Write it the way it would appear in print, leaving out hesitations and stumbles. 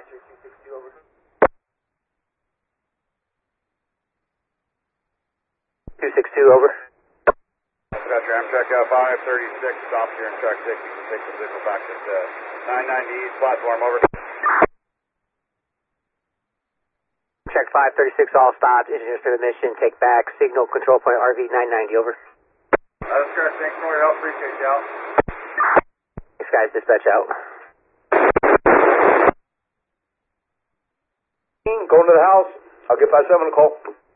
262 over. 262 over. Roger, Amtrak 536, stop here in track 6. You can take the signal back at 990 East platform, over. Check 536, all stops, engineers for the mission, take back, signal control point RV 990, over. That's correct, thanks for your help, appreciate you, Al. Thanks guys, dispatch out. Going to the house, I'll get 57 a call.